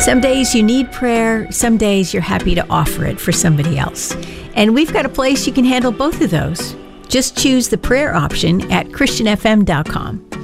Some days you need prayer, some days you're happy to offer it for somebody else. And we've got a place you can handle both of those. Just choose the prayer option at christianfm.com.